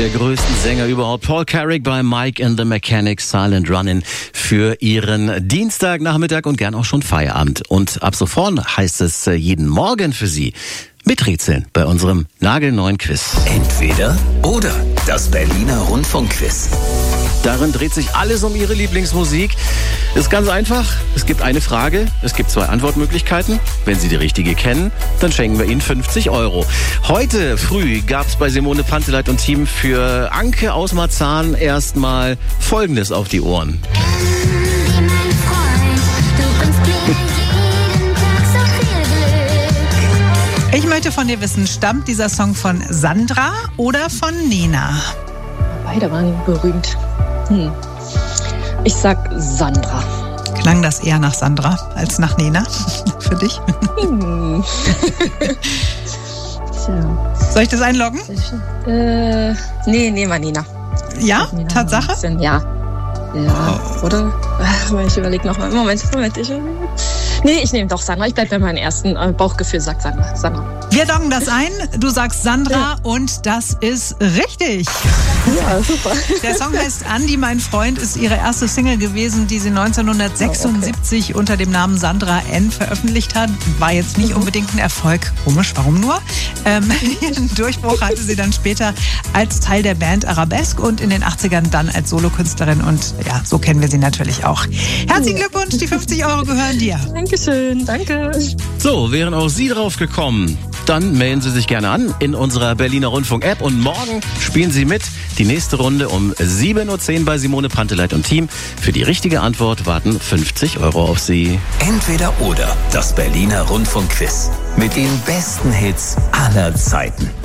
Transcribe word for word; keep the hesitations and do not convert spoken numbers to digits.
der größten Sänger überhaupt, Paul Carrick bei Mike and the Mechanics, Silent Running für ihren Dienstagnachmittag und gern auch schon Feierabend. Und ab sofort heißt es jeden Morgen für Sie miträtseln bei unserem nagelneuen Quiz. Entweder oder, das Berliner Rundfunkquiz. Darin dreht sich alles um Ihre Lieblingsmusik. Ist ganz einfach. Es gibt eine Frage, es gibt zwei Antwortmöglichkeiten. Wenn Sie die richtige kennen, dann schenken wir Ihnen fünfzig Euro. Heute früh gab es bei Simone Panteleit und Team für Anke aus Marzahn erstmal Folgendes auf die Ohren. Ich möchte von dir wissen, stammt dieser Song von Sandra oder von Nena? Beide waren berühmt. Hm. Ich sag Sandra. Klang das eher nach Sandra als nach Nena für dich? Hm. Tja. Soll ich das einloggen? Äh, nee, nee, mal Nena. Ja? Nena Tatsache? Ja. Ja, oh. Oder? Ach, ich überlege nochmal. Moment, Moment. Ich überleg. Nee, ich nehme doch Sandra. Ich bleibe bei meinem ersten Bauchgefühl, sagt Sandra. Sandra. Wir loggen das ein. Du sagst Sandra ja. Und das ist richtig. Ja, super. Der Song heißt Andi, mein Freund, ist ihre erste Single gewesen, die sie neunzehnhundertsechsundsiebzig oh, okay. unter dem Namen Sandra N. veröffentlicht hat. War jetzt nicht mhm. unbedingt ein Erfolg. Komisch, warum nur? Ähm, ihren Durchbruch hatte sie dann später als Teil der Band Arabesque und in den achtzigern dann als Solokünstlerin. Und ja, so kennen wir sie natürlich auch. Herzlichen Glückwunsch, die fünfzig Euro gehören dir. Dankeschön, danke. So, wären auch Sie drauf gekommen, dann melden Sie sich gerne an in unserer Berliner Rundfunk-App und morgen spielen Sie mit. Die nächste Runde um sieben Uhr zehn bei Simone Panteleit und Team. Für die richtige Antwort warten fünfzig Euro auf Sie. Entweder oder, das Berliner Rundfunkquiz mit den besten Hits aller Zeiten.